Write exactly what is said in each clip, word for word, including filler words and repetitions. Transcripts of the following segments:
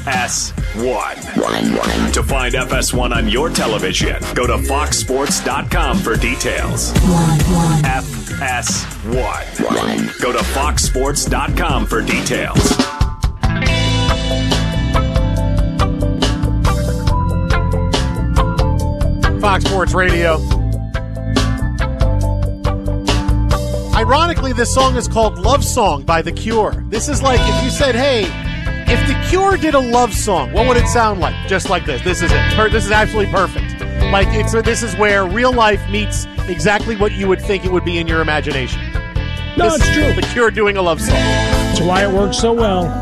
S one. To find F S one on your television, go to fox sports dot com for details. F S one. Go to fox sports dot com for details. Fox Sports Radio. Ironically, this song is called Love Song by The Cure. This is like if you said, hey, if The Cure did a love song, what would it sound like? Just like this. This is it. This is absolutely perfect. Like it's this is where real life meets exactly what you would think it would be in your imagination. No, this it's true. The Cure doing a love song. That's why it works so well.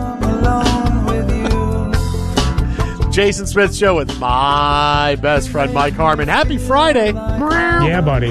Jason Smith Show with my best friend Mike Harmon. Happy Friday. Yeah, buddy.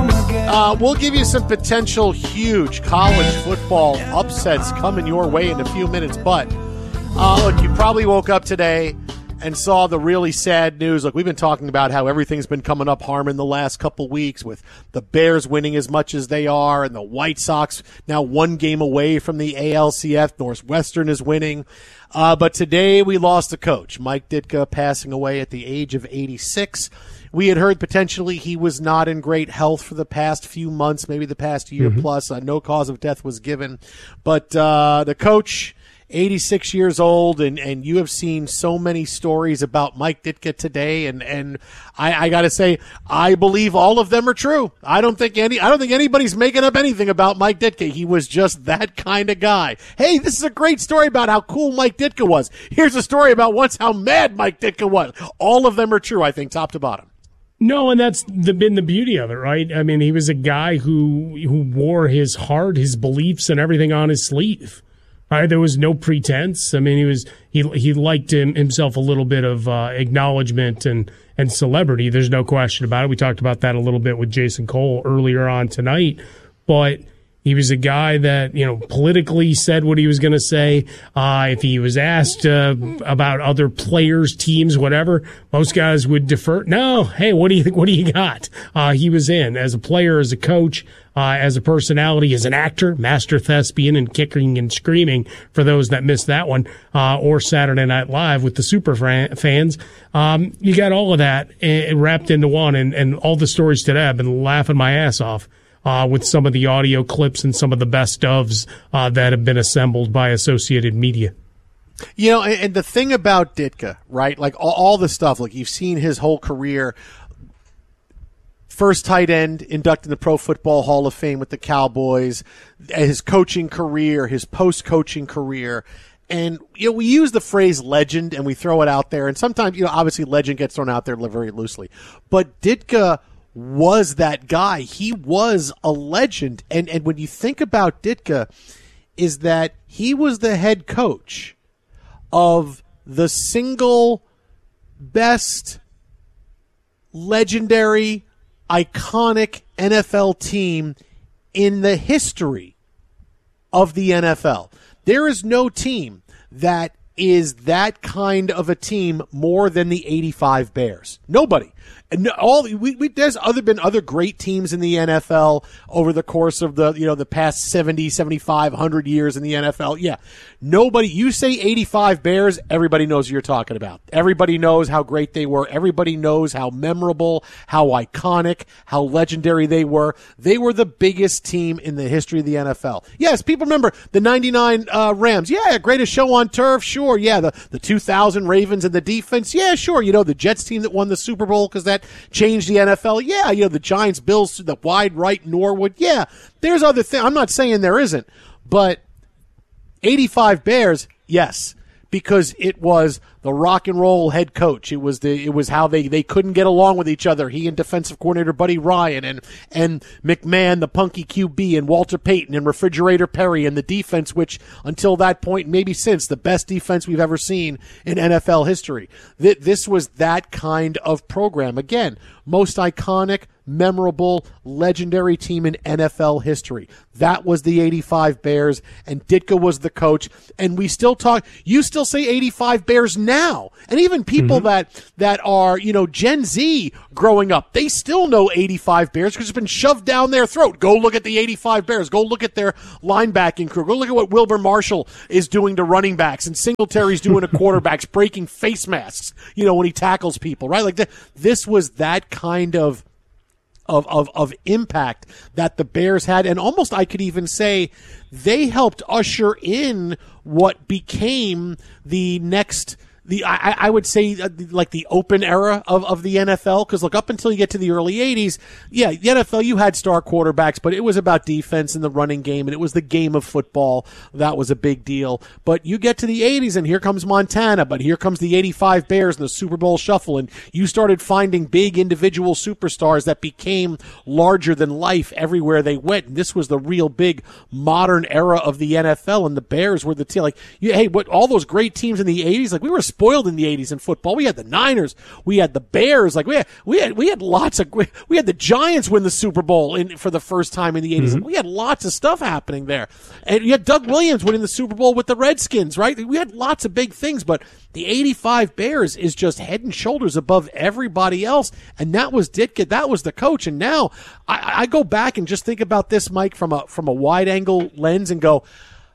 Uh, we'll give you some potential huge college football upsets coming your way in a few minutes. But, uh, look, you probably woke up today and saw the really sad news. Look, we've been talking about how everything's been coming up Harmon the last couple weeks with the Bears winning as much as they are and the White Sox now one game away from the A L C S. Northwestern is winning. Uh, but today we lost a coach, Mike Ditka, passing away at the age of eighty-six. We had heard potentially he was not in great health for the past few months, maybe the past year mm-hmm. plus. Uh, no cause of death was given. But uh, the coach, eighty-six years old, and, and you have seen so many stories about Mike Ditka today, and, and I, I got to say, I believe all of them are true. I don't think any I don't think anybody's making up anything about Mike Ditka. He was just that kind of guy. Hey, this is a great story about how cool Mike Ditka was. Here's a story about once how mad Mike Ditka was. All of them are true, I think, top to bottom. No, and that's the, been the beauty of it, right? I mean, he was a guy who who wore his heart, his beliefs, and everything on his sleeve. Right? There was no pretense. I mean, he was he he liked him, himself a little bit of uh, acknowledgement and and celebrity. There's no question about it. We talked about that a little bit with Jason Cole earlier on tonight, but he was a guy that, you know, politically said what he was going to say. Uh, if he was asked uh, about other players, teams, whatever, most guys would defer. No, hey, what do you think? What do you got? Uh, he was in as a player, as a coach, uh, as a personality, as an actor, master thespian, and kicking and screaming for those that missed that one, uh, or Saturday Night Live with the super fans. Um, you got all of that uh, wrapped into one, and, and all the stories today. I've been laughing my ass off. Uh, with some of the audio clips and some of the best ofs uh, that have been assembled by Associated Media. You know, and, and the thing about Ditka, right, like all, all the stuff, like you've seen his whole career, first tight end inducted in the Pro Football Hall of Fame with the Cowboys, his coaching career, his post-coaching career. And, you know, we use the phrase legend and we throw it out there. And sometimes, you know, obviously legend gets thrown out there very loosely. But Ditka was that guy. He was a legend. And and when you think about Ditka, is that he was the head coach of the single best legendary, iconic N F L team in the history of the N F L. There is no team that is that kind of a team more than the eighty-five Bears. Nobody. And all we, we there's other been other great teams in the N F L over the course of the, you know, the past seventy, seventy-five, one hundred years in the N F L. Yeah. Nobody, you say eighty-five Bears, everybody knows what you're talking about. Everybody knows how great they were. Everybody knows how memorable, how iconic, how legendary they were. They were the biggest team in the history of the N F L. Yes, people remember the ninety-nine uh, Rams. Yeah, greatest show on turf. Sure. Yeah, the, the two thousand Ravens and the defense. Yeah, sure. You know, the Jets team that won the Super Bowl because that changed the N F L. Yeah, you know, the Giants, Bills, the wide right, Norwood. Yeah, there's other things. I'm not saying there isn't, but eighty-five Bears, yes, because it was the rock and roll head coach. It was the it was how they, they couldn't get along with each other. He and defensive coordinator Buddy Ryan and and McMahon, the punky Q B, and Walter Payton and Refrigerator Perry, and the defense, which until that point, maybe since, the best defense we've ever seen in N F L history. This was that kind of program. Again, most iconic, memorable, legendary team in N F L history. That was the eighty-five Bears, and Ditka was the coach. And we still talk, you still say eighty-five Bears now. now. And even people mm-hmm. that that are, you know, Gen Z growing up, they still know eighty-five Bears because it's been shoved down their throat. Go look at the eighty-five Bears. Go look at their linebacking crew. Go look at what Wilbur Marshall is doing to running backs and Singletary's doing to quarterbacks, breaking face masks, you know, when he tackles people, right? Like, the, this was that kind of Of, of of impact that the Bears had, and almost I could even say they helped usher in what became the next the I, I would say uh, like the open era of, of the N F L, because look, up until you get to the early eighties, yeah, the N F L, you had star quarterbacks, but it was about defense and the running game, and it was the game of football. That was a big deal. But you get to the eighties, and here comes Montana, but here comes the eighty-five Bears and the Super Bowl shuffle, and you started finding big individual superstars that became larger than life everywhere they went. And this was the real big modern era of the N F L, and the Bears were the team. Like, you, hey, what all those great teams in the eighties, like, we were spoiled in the eighties in football. We had the Niners, we had the Bears, like we had we had we had lots of we had the Giants win the Super Bowl in for the first time in the eighties. Mm-hmm. We had lots of stuff happening there, and you had Doug Williams winning the Super Bowl with the Redskins, right? We had lots of big things, but the eighty-five Bears is just head and shoulders above everybody else, and that was Ditka. That was the coach. And now I, I go back and just think about this, Mike, from a from a wide angle lens, and go,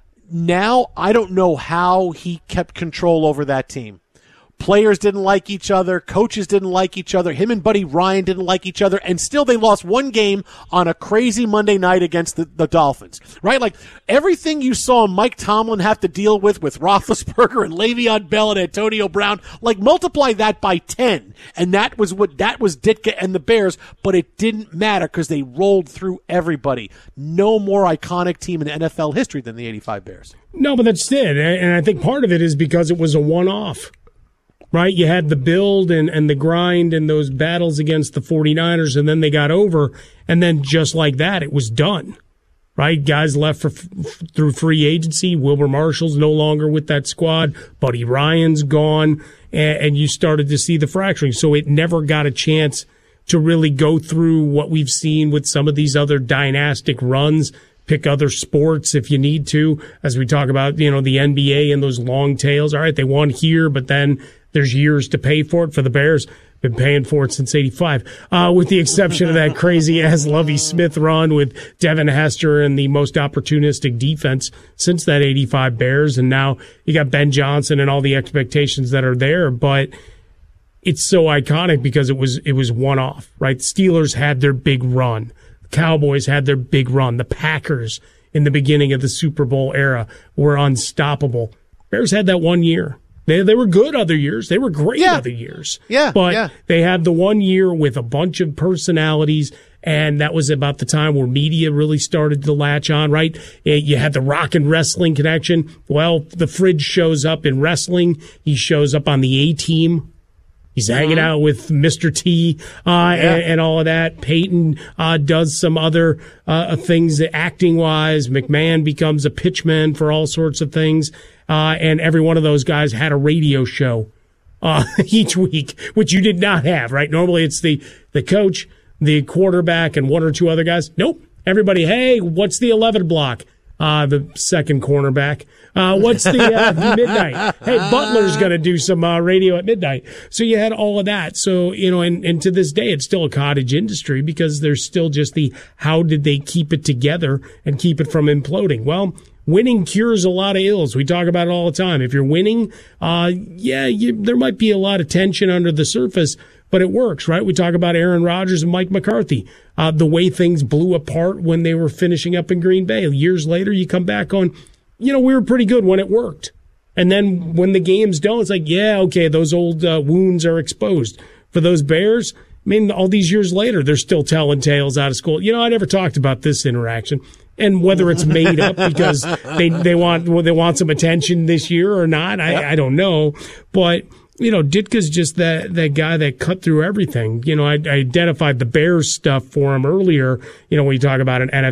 now I don't know how he kept control over that team. Players didn't like each other. Coaches didn't like each other. Him and Buddy Ryan didn't like each other. And still they lost one game on a crazy Monday night against the, the Dolphins, right? Like, everything you saw Mike Tomlin have to deal with with Roethlisberger and Le'Veon Bell and Antonio Brown, like, multiply that by ten. And that was what, that was Ditka and the Bears, but it didn't matter because they rolled through everybody. No more iconic team in N F L history than the eighty-five Bears. No, but that's it. And I think part of it is because it was a one-off. Right? You had the build and, and the grind and those battles against the 49ers, and then they got over, and then just like that, it was done. Right? Guys left for f- through free agency. Wilbur Marshall's no longer with that squad. Buddy Ryan's gone, and, and you started to see the fracturing. So it never got a chance to really go through what we've seen with some of these other dynastic runs. Pick other sports if you need to, as we talk about, you know, the N B A and those long tails. All right, they won here, but then there's years to pay for it. For the Bears, been paying for it since eighty-five, uh, with the exception of that crazy-ass Lovie Smith run with Devin Hester and the most opportunistic defense since that eighty-five Bears. And now you got Ben Johnson and all the expectations that are there. But it's so iconic because it was it was one-off, right? Steelers had their big run. Cowboys had their big run. The Packers in the beginning of the Super Bowl era were unstoppable. Bears had that one year. They they were good other years. They were great yeah. other years. Yeah, but yeah. they had the one year with a bunch of personalities, and that was about the time where media really started to latch on, right? You had the rock and wrestling connection. Well, the Fridge shows up in wrestling. He shows up on the A-Team. He's hanging mm-hmm. out with Mister T uh, yeah. and, and all of that. Peyton uh, does some other uh, things acting-wise. McMahon becomes a pitchman for all sorts of things. Uh, and every one of those guys had a radio show uh, each week, which you did not have, right? Normally it's the, the coach, the quarterback, and one or two other guys. Nope. Everybody, hey, what's the eleven block? Uh, the second cornerback. Uh, what's the uh, midnight? Hey, Butler's going to do some uh, radio at midnight. So you had all of that. So, you know, and, and to this day, it's still a cottage industry because there's still just the how did they keep it together and keep it from imploding? Well, winning cures a lot of ills. We talk about it all the time. If you're winning, uh, yeah, you, there might be a lot of tension under the surface, but it works, right? We talk about Aaron Rodgers and Mike McCarthy, uh, the way things blew apart when they were finishing up in Green Bay. Years later, you come back on, you know, we were pretty good when it worked. And then when the games don't, it's like, yeah, okay, those old uh, wounds are exposed. For those Bears, I mean, all these years later, they're still telling tales out of school. You know, I never talked about this interaction. And whether it's made up because they they want they want some attention this year or not, I, yep. I don't know. But, you know, Ditka's just that, that guy that cut through everything. You know, I, I identified the Bears stuff for him earlier, you know, when you talk about an N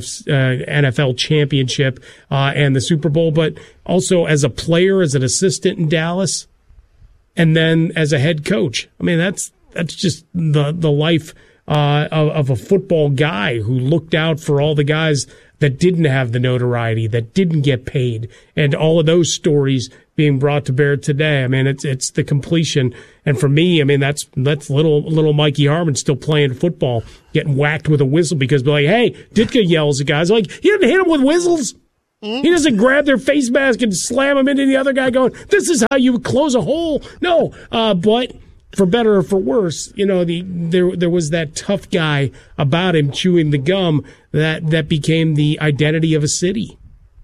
F L championship uh, and the Super Bowl, but also as a player, as an assistant in Dallas, and then as a head coach. I mean, that's that's just the, the life uh, of, of a football guy who looked out for all the guys that didn't have the notoriety, that didn't get paid, and all of those stories being brought to bear today. I mean, it's it's the completion. And for me, I mean, that's that's little little Mikey Harmon still playing football, getting whacked with a whistle because they're like, hey, Ditka yells at guys. Like, he didn't hit him with whistles. Mm-hmm. He doesn't grab their face mask and slam them into the other guy going, this is how you close a hole. No, uh, but for better or for worse, you know, the there there was that tough guy about him chewing the gum that, that became the identity of a city.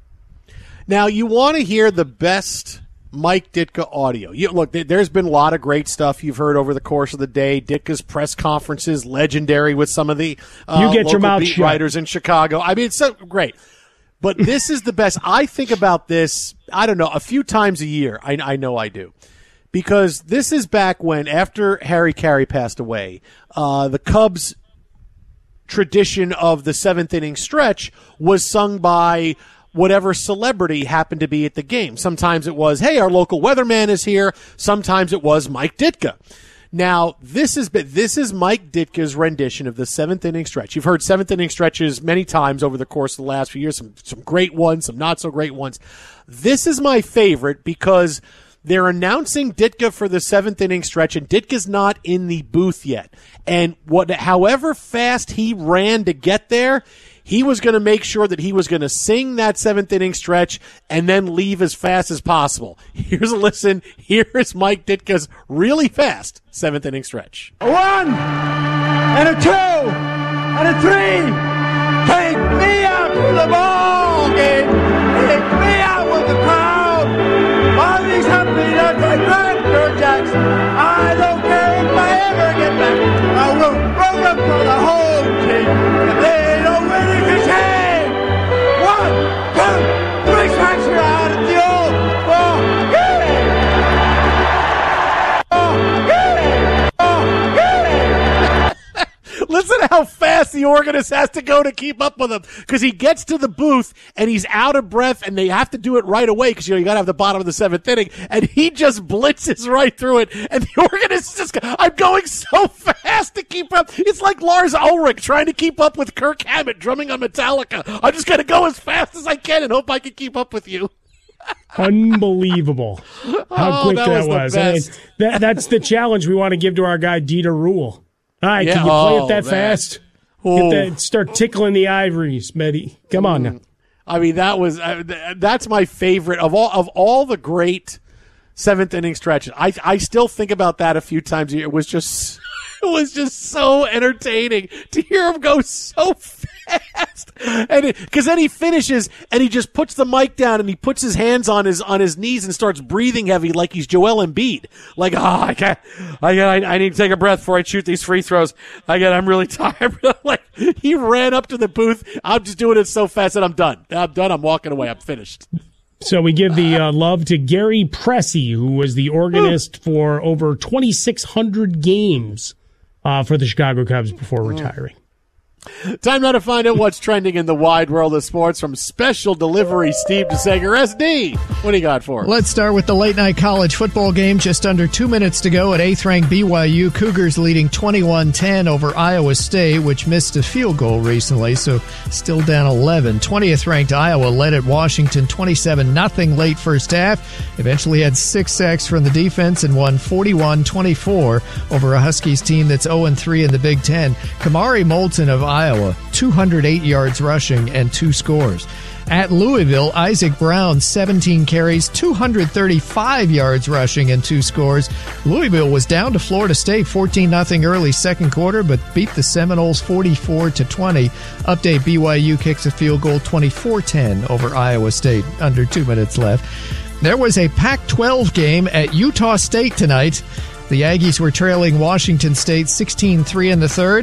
Now, you want to hear the best Mike Ditka audio. You, look, there's been a lot of great stuff you've heard over the course of the day. Ditka's press conferences, legendary with some of the uh, you get local your mouth beat shut. writers in Chicago. I mean, it's so great. But this is the best. I think about this, I don't know, a few times a year. I, I know I do. Because this is back when, after Harry Carey passed away, uh, the Cubs' tradition of the seventh inning stretch was sung by whatever celebrity happened to be at the game. Sometimes it was, hey, our local weatherman is here. Sometimes it was Mike Ditka. Now, this is this is Mike Ditka's rendition of the seventh inning stretch. You've heard seventh inning stretches many times over the course of the last few years, some some great ones, some not so great ones. This is my favorite because they're announcing Ditka for the seventh inning stretch, and Ditka's not in the booth yet. And what, however fast he ran to get there, he was going to make sure that he was going to sing that seventh inning stretch and then leave as fast as possible. Here's a listen. Here is Mike Ditka's really fast seventh inning stretch. A one, and a two, and a three. Take me out to the ball game. Take me out with the crowd. All these happy nuts like Grandpa Jackson. I don't care if I ever get back. I will run up for the whole team. If they don't win it, it's hey! One, two, three strikes are out at the old ball game. Ball game. Ball game. Listen to how fast the organist has to go to keep up with him, because he gets to the booth and he's out of breath, and they have to do it right away because you know you got to have the bottom of the seventh inning, and he just blitzes right through it, and the organist just, I'm going so fast to keep up. It's like Lars Ulrich trying to keep up with Kirk Hammett drumming on Metallica. I'm just going to go as fast as I can and hope I can keep up with you. Unbelievable how Oh, quick that that, was was. the I mean, best. that, that's the challenge we want to give to our guy Dieter Rule. All right, Yeah, can you play oh, it that man. fast? Oh. Get that, start tickling the ivories, Mehdi. Come on now. I mean, that was uh, th- that's my favorite of all of all the great seventh inning stretches. I I still think about that a few times a year. It was just it was just so entertaining to hear him go so fast, and because then he finishes and he just puts the mic down and he puts his hands on his on his knees and starts breathing heavy like he's Joel Embiid. Like, oh, I can't, I I, I need to take a breath before I shoot these free throws. I get, I'm really tired. Like, he ran up to the booth. I'm just doing it so fast that I'm done. I'm done. I'm walking away. I'm finished. So we give the uh, love to Gary Pressey, who was the organist for over twenty-six hundred games uh, for the Chicago Cubs before retiring. Time now to find out what's trending in the wide world of sports from Special Delivery Steve DeSager. S D, what do you got for us? Let's start with the late-night college football game. Just under two minutes to go at eighth-ranked B Y U. Cougars leading twenty-one ten over Iowa State, which missed a field goal recently, so still down eleven. twentieth-ranked Iowa led at Washington twenty-seven nothing late first half. Eventually had six sacks from the defense and won forty-one twenty-four over a Huskies team that's oh and three in the Big Ten. Kamari Moulton of Iowa, two hundred eight yards rushing and two scores. At Louisville, Isaac Brown, seventeen carries, two hundred thirty-five yards rushing and two scores. Louisville was down to Florida State fourteen nothing early second quarter, but beat the Seminoles forty-four to twenty. Update: B Y U kicks a field goal twenty-four ten over Iowa State. Under two minutes left. There was a Pac twelve game at Utah State tonight. The Aggies were trailing Washington State sixteen three in the third.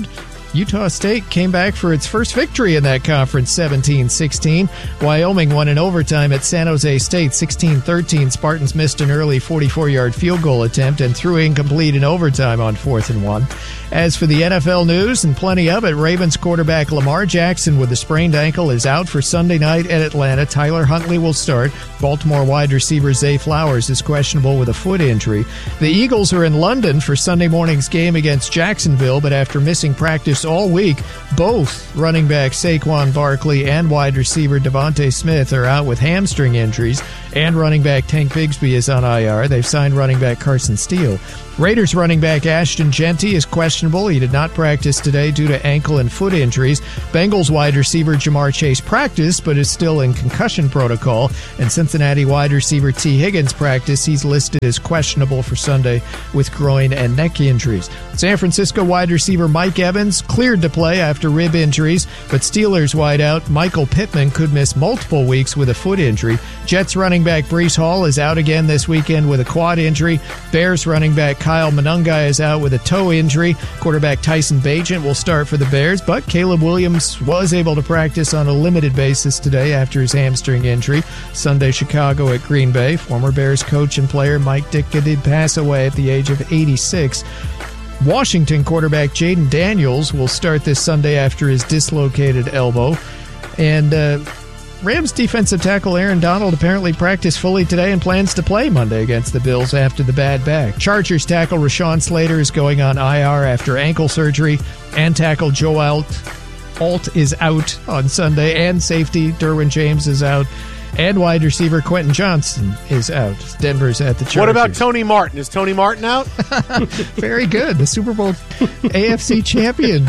Utah State came back for its first victory in that conference, seventeen sixteen. Wyoming won in overtime at San Jose State, sixteen thirteen. Spartans missed an early forty-four-yard field goal attempt and threw incomplete in overtime on fourth and one. As for the N F L news, and plenty of it, Ravens quarterback Lamar Jackson with a sprained ankle is out for Sunday night at Atlanta. Tyler Huntley will start. Baltimore wide receiver Zay Flowers is questionable with a foot injury. The Eagles are in London for Sunday morning's game against Jacksonville, but after missing practice all week, both running back Saquon Barkley and wide receiver Devontae Smith are out with hamstring injuries, and running back Tank Bigsby is on I R. They've signed running back Carson Steele. Raiders running back Ashton Genty is questionable. He did not practice today due to ankle and foot injuries. Bengals wide receiver Jamar Chase practiced, but is still in concussion protocol. And Cincinnati wide receiver T. Higgins practiced. He's listed as questionable for Sunday with groin and neck injuries. San Francisco wide receiver Mike Evans cleared to play after rib injuries, but Steelers wideout Michael Pittman could miss multiple weeks with a foot injury. Jets running back Breece Hall is out again this weekend with a quad injury. Bears running back Kyle Monangai is out with a toe injury. Quarterback Tyson Bagent will start for the Bears, but Caleb Williams was able to practice on a limited basis today after his hamstring injury. Sunday, Chicago at Green Bay. Former Bears coach and player Mike Ditka did pass away at the age of eighty-six. Washington quarterback Jaden Daniels will start this Sunday after his dislocated elbow. And uh, Rams defensive tackle Aaron Donald apparently practiced fully today and plans to play Monday against the Bills after the bad back. Chargers tackle Rashawn Slater is going on I R after ankle surgery, and tackle Joe Alt, Alt is out on Sunday, and safety Derwin James is out, and wide receiver Quentin Johnson is out. Denver's at the Chargers. What about Tony Martin? Is Tony Martin out? Very good. The Super Bowl A F C champion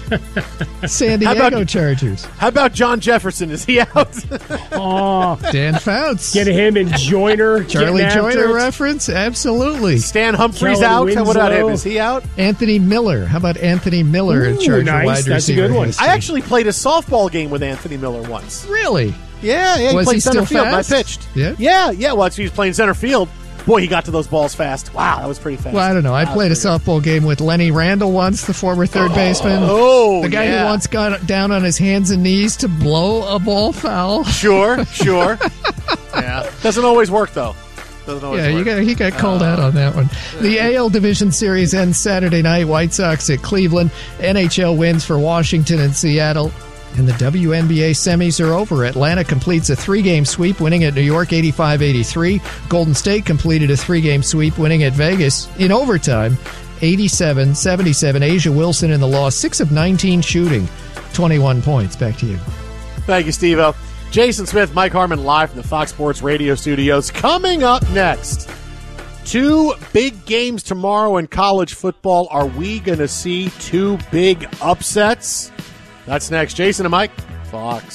San Diego how about, Chargers. How about John Jefferson? Is he out? Oh, Dan Fouts. Get him and Joyner. Charlie Joyner it. reference? Absolutely. Stan Humphries Kellen out? Winslow. What about him? Is he out? Anthony Miller. How about Anthony Miller Ooh, in charge nice. of wide That's a receiver? good one. history? I actually played a softball game with Anthony Miller once. Really? Yeah, yeah, he Was played he center still field. fast? I pitched. Yeah? Yeah, yeah. Well, he was playing center field. Boy, he got to those balls fast. Wow, that was pretty fast. Well, I don't know. I That played a was pretty softball game with Lenny Randall once, the former third baseman. Oh, The guy yeah. who once got down on his hands and knees to blow a ball foul. Sure, sure. Yeah. Doesn't always work, though. Doesn't always Yeah, work. you got, he got called out on that one. The A L Division Series ends Saturday night. White Sox at Cleveland. N H L wins for Washington and Seattle. And the W N B A semis are over. Atlanta completes a three-game sweep, winning at New York eighty-five eighty-three. Golden State completed a three-game sweep, winning at Vegas in overtime eighty-seven seventy-seven. Asia Wilson in the loss, six of nineteen shooting, twenty-one points. Back to you. Thank you, Steve-O. Jason Smith, Mike Harmon live from the Fox Sports Radio studios. Coming up next, two big games tomorrow in college football. Are we going to see two big upsets? That's next. Jason and Mike, Fox.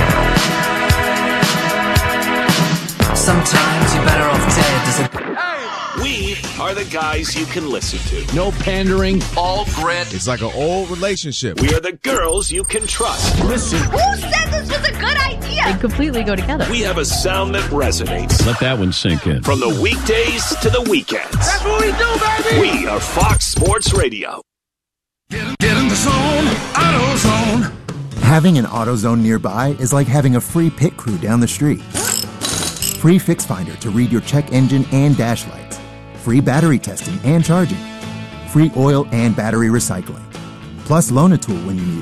Sometimes you're better off dead. There's a We are the guys you can listen to. No pandering. all grit. It's like an old relationship. We are the girls you can trust. Listen, Who said this was a good idea? They completely go together. we have a sound that resonates. Let that one sink in. From the weekdays to the weekends. That's what we do, baby. We are Fox Sports Radio. Get in the zone, AutoZone. Having an AutoZone nearby is like having a free pit crew down the street. Free Fix Finder to read your check engine and dash lights. Free battery testing and charging. Free oil and battery recycling. Plus Loan-A-Tool when you need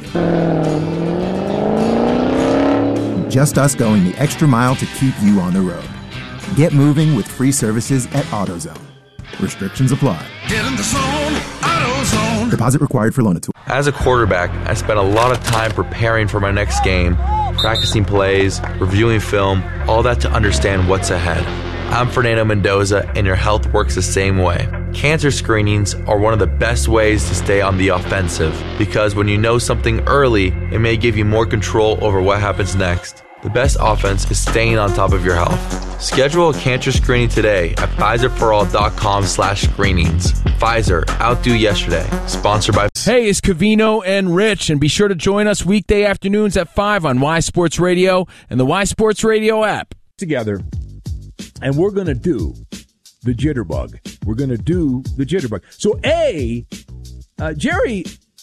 it. Just us going the extra mile to keep you on the road. Get moving with free services at AutoZone. Restrictions apply. Get in the zone, AutoZone. Deposit required for Loan-A-Tool. As a quarterback, I spent a lot of time preparing for my next game, practicing plays, reviewing film, all that to understand what's ahead. I'm Fernando Mendoza, and your health works the same way. Cancer screenings are one of the best ways to stay on the offensive, because when you know something early, it may give you more control over what happens next. The best offense is staying on top of your health. Schedule a cancer screening today at Pfizerforall.com slash screenings. Pfizer, outdo yesterday. Sponsored by... Hey, it's Covino and Rich, and be sure to join us weekday afternoons at five on Y Sports Radio and the Y Sports Radio app. Together, and we're going to do the jitterbug. We're going to do the jitterbug. So, A, uh, Jerry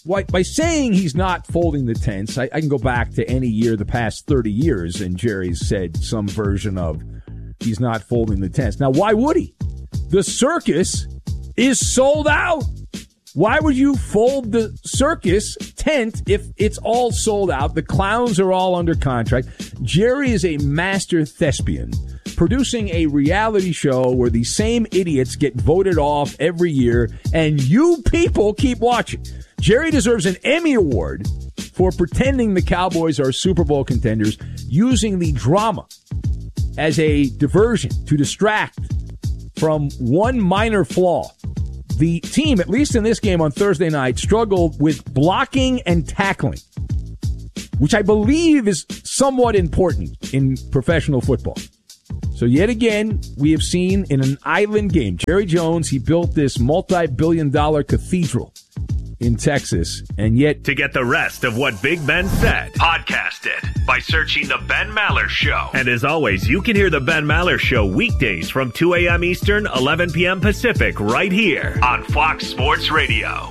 By, by saying he's not folding the tents, I, I can go back to any year the past thirty years, and Jerry's said some version of he's not folding the tents. Now, why would he? The circus is sold out. Why would you fold the circus tent if it's all sold out? The clowns are all under contract. Jerry is a master thespian, producing a reality show where the same idiots get voted off every year, and you people keep watching. Jerry deserves an Emmy Award for pretending the Cowboys are Super Bowl contenders, using the drama as a diversion to distract from one minor flaw. The team, at least in this game on Thursday night, struggled with blocking and tackling, which I believe is somewhat important in professional football. So yet again, we have seen in an island game, Jerry Jones, he built this multi-billion dollar cathedral in Texas, and yet... To get the rest of what Big Ben said, podcast it by searching The Ben Maller Show. And as always, you can hear The Ben Maller Show weekdays from two a.m. Eastern, eleven p.m. Pacific, right here on Fox Sports Radio.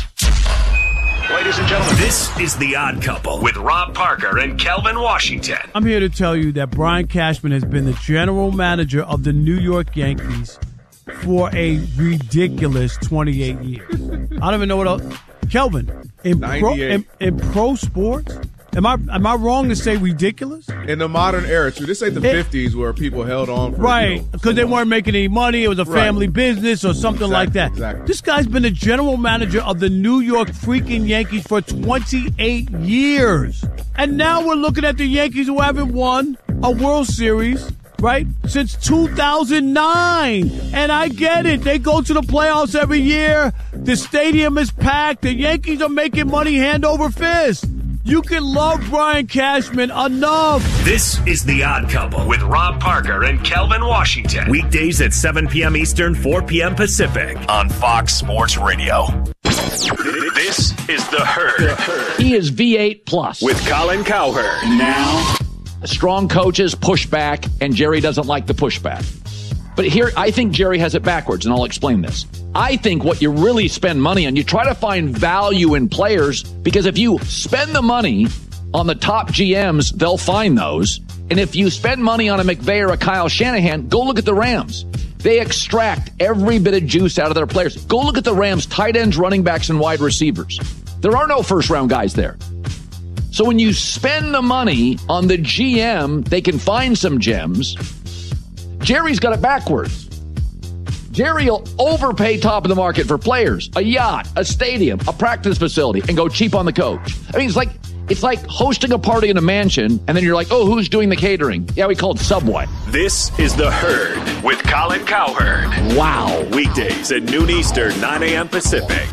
Ladies and gentlemen, this is The Odd Couple with Rob Parker and Kelvin Washington. I'm here to tell you that Brian Cashman has been the general manager of the New York Yankees for a ridiculous twenty-eight years. I don't even know what else. Kelvin, in pro, in, in pro sports, am I am I wrong to say ridiculous? In the modern era, too. This ain't the it, fifties where people held on for, right, because you know, they weren't making any money. It was a family right. business or something exactly, like that. Exactly. This guy's been the general manager of the New York freaking Yankees for twenty-eight years. And now we're looking at the Yankees who haven't won a World Series, right, since two thousand nine. And I get it. They go to the playoffs every year. The stadium is packed. The Yankees are making money hand over fist. You can love Brian Cashman enough. This is The Odd Couple with Rob Parker and Kelvin Washington. Weekdays at seven p.m. Eastern, four p.m. Pacific on Fox Sports Radio. This is The Herd. He is V eight plus. With Colin Cowherd. Now, strong coaches push back, and Jerry doesn't like the pushback. But here, I think Jerry has it backwards, and I'll explain this. I think what you really spend money on, you try to find value in players, because if you spend the money on the top G Ms, they'll find those. And if you spend money on a McVay or a Kyle Shanahan, go look at the Rams. They extract every bit of juice out of their players. Go look at the Rams' tight ends, running backs, and wide receivers. There are no first-round guys there. So when you spend the money on the G M, they can find some gems. Jerry's got it backwards. Jerry will overpay top of the market for players, a yacht, a stadium, a practice facility, and go cheap on the coach. I mean, it's like it's like hosting a party in a mansion, and then you're like, oh, who's doing the catering? Yeah, we call it Subway. This is The Herd with Colin Cowherd. Wow. Weekdays at noon Eastern, nine a.m. Pacific.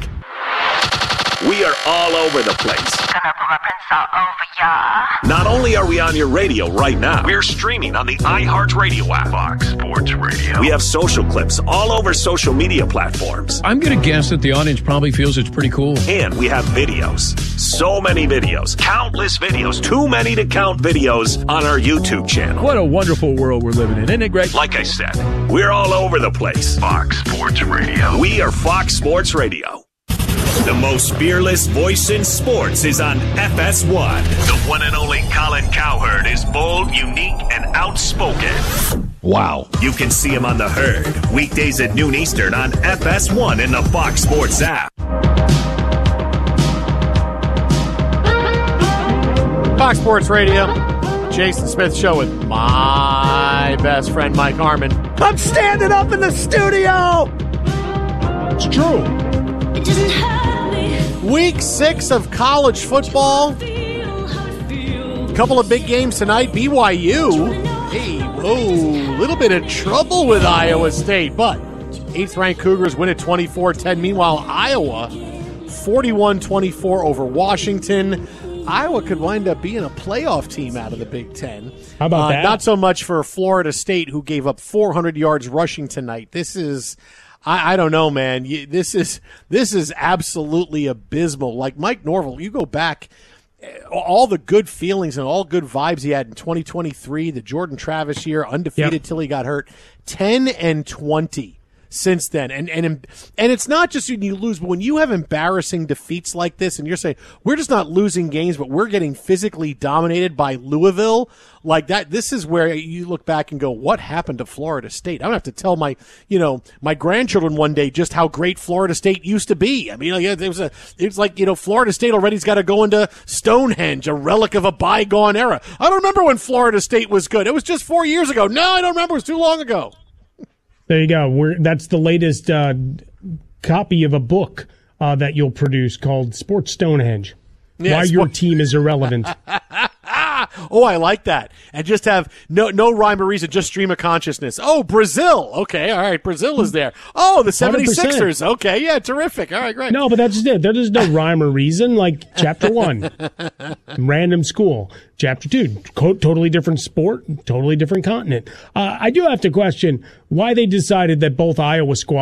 We are all over the place. Gonna put my pencil over ya. Not only are we on your radio right now, we're streaming on the iHeartRadio app. Fox Sports Radio. We have social clips all over social media platforms. I'm going to guess that the audience probably feels it's pretty cool. And we have videos. So many videos. Countless videos. Too many to count videos on our YouTube channel. What a wonderful world we're living in. Isn't it great? Like I said, we're all over the place. Fox Sports Radio. We are Fox Sports Radio. The most fearless voice in sports is on F S one. The one and only Colin Cowherd is bold, unique, and outspoken. Wow. You can see him on The Herd, weekdays at noon Eastern on F S one in the Fox Sports app. Fox Sports Radio, Jason Smith Show with my best friend Mike Harmon. I'm standing up in the studio! It's true. It doesn't hurt. Week six of college football. A couple of big games tonight. B Y U. Hey, whoa, a little bit of trouble with Iowa State, but eighth-ranked Cougars win at twenty-four ten. Meanwhile, Iowa, forty-one twenty-four over Washington. Iowa could wind up being a playoff team out of the Big Ten. How about uh, that? Not so much for Florida State, who gave up four hundred yards rushing tonight. This is... I, I don't know, man. You, this is this is absolutely abysmal. Like Mike Norvell, you go back, all the good feelings and all good vibes he had in twenty twenty-three, the Jordan Travis year, undefeated yep. till he got hurt, ten and twenty since then. And and and it's not just when you lose, but when you have embarrassing defeats like this, and you're saying we're just not losing games, but we're getting physically dominated by Louisville like that. This is where you look back and go, what happened to Florida State? I'm gonna have to tell my you know my grandchildren one day just how great Florida State used to be. I mean, like, it was a it's like you know Florida State already's got to go into Stonehenge, a relic of a bygone era. I don't remember when Florida State was good. It was just four years ago. No, I don't remember. It was too long ago. There you go. We're, that's the latest uh, copy of a book uh, that you'll produce called Sports Stonehenge. Yeah, Why sport- your team is irrelevant. Oh, I like that. And just have no no rhyme or reason, just stream of consciousness. Oh, Brazil. Okay, all right, Brazil is there. Oh, the seventy-sixers. Okay, yeah, terrific. All right, great. No, but that's just it. There's no rhyme or reason. Like chapter one, random school. Chapter two, co- totally different sport, totally different continent. Uh, I do have to question why they decided that both Iowa squads